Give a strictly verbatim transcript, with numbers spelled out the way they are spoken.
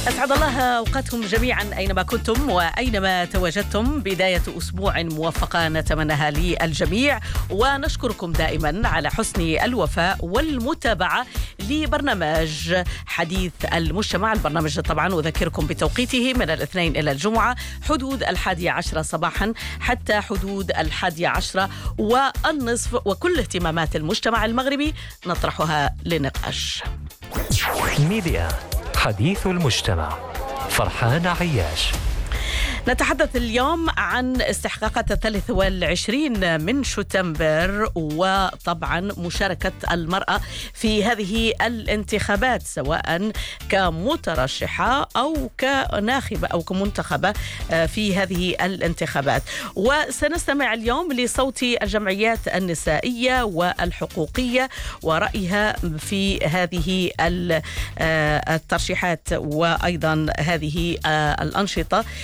أسعد الله أوقاتكم جميعا أينما كنتم وأينما تواجدتم. بداية أسبوع موفقة نتمناها للجميع، ونشكركم دائما على حسن الوفاء والمتابعة لبرنامج حديث المجتمع. البرنامج طبعا أذكركم بتوقيته من الاثنين إلى الجمعة، حدود الحادية عشرة صباحا حتى حدود الحادية عشرة والنصف، وكل اهتمامات المجتمع المغربي نطرحها لنقاش. ميديا حديث المجتمع. فرحان عياش. نتحدث اليوم عن استحقاقات الثالث والعشرين من شتنبر، وطبعا مشاركة المرأة في هذه الانتخابات سواء كمترشحة أو كناخبة أو كمنتخبة في هذه الانتخابات. وسنستمع اليوم لصوت الجمعيات النسائية والحقوقية ورأيها في هذه الترشيحات وأيضا هذه الأنشطة